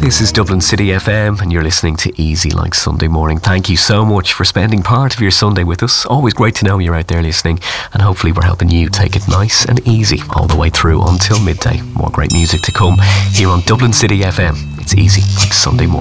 This is Dublin City FM and you're listening to Easy Like Sunday Morning. Thank you so much for spending part of your Sunday with us. Always great to know you're out there listening, and hopefully we're helping you take it nice and easy all the way through until midday. More great music to come here on Dublin City FM. It's Easy Like Sunday Morning.